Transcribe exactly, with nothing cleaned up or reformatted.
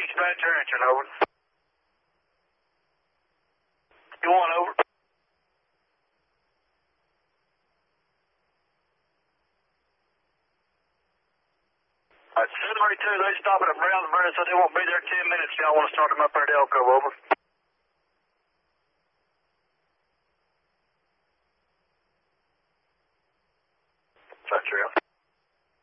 dispatcher answering, over. You want over? Alright, seven thirty-two, they stopping at Brownsburg, so they won't be there ten minutes. Y'all want to start them up there at Elko, over.